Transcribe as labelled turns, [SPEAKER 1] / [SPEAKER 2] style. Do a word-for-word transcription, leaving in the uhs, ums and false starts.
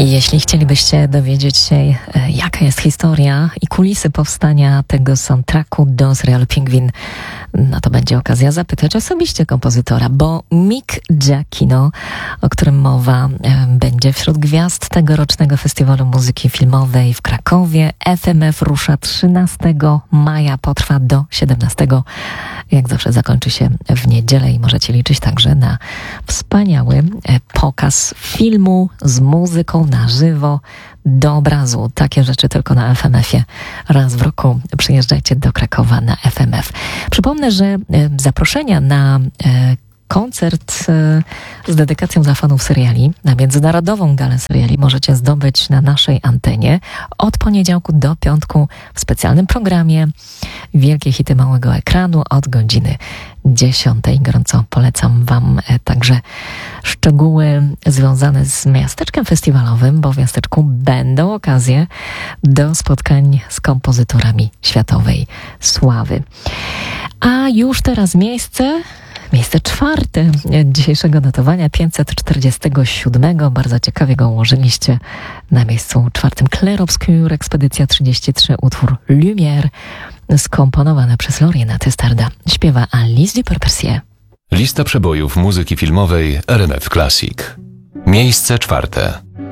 [SPEAKER 1] Jeśli chcielibyście dowiedzieć się, jaka jest historia i kulisy powstania tego soundtracku do serialu Pingwin, no to będzie okazja zapytać osobiście kompozytora, bo Mick Giacchino, o którym mowa, będzie wśród gwiazd tegorocznego Festiwalu Muzyki Filmowej w Krakowie. F M F rusza trzynastego maja, potrwa do siedemnastego. Jak zawsze zakończy się w niedzielę i możecie liczyć także na wspaniały pokaz filmu z muzyką na żywo, do obrazu. Takie rzeczy tylko na F M F-ie. Raz w roku przyjeżdżajcie do Krakowa na F M F. Przypomnę, że zaproszenia na koncert z dedykacją dla fanów seriali, na międzynarodową galę seriali możecie zdobyć na naszej antenie od poniedziałku do piątku w specjalnym programie Wielkie hity małego ekranu od godziny dziesiątej. Gorąco polecam Wam także szczegóły związane z miasteczkiem festiwalowym, bo w miasteczku będą okazje do spotkań z kompozytorami światowej sławy. A już teraz miejsce Miejsce czwarte dzisiejszego notowania, pięćset czterdziestego siódmego. Bardzo ciekawie go ułożyliście. Na miejscu czwartym Clair Obscur, Ekspedycja trzydzieści trzy, utwór Lumière, skomponowany przez Loriena Tystarda. Śpiewa Alice Duperpersier.
[SPEAKER 2] Lista przebojów muzyki filmowej R M F Classic. Miejsce czwarte.